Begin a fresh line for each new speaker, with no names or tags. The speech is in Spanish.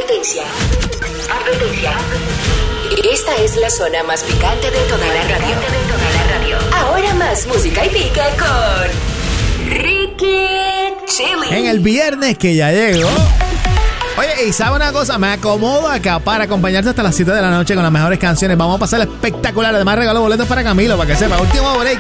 Advertencia. Esta es la zona más picante de toda la radio. Ahora más música y pique con Ricky Chili.
En el viernes que ya llegó. Oye, y sabe una cosa, me acomodo acá para acompañarte hasta las 7 de la noche con las mejores canciones. Vamos a pasar espectacular. Además, regalo boletos para Camilo, para que sepa. Último break.